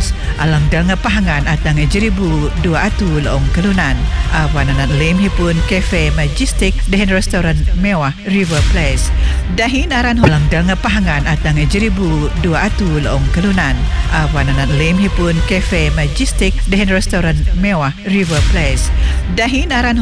Place alang danga pahangan atang jeribu 200 loong kelunan. Awanan lem hipun Cafe Majestic dehen restoran mewah River Place. Dahin aran alang danga pahangan atang jeribu 200 loong kelunan. Awanan lem hipun Cafe Majestic dehen restoran mewah River Place. Dahin aran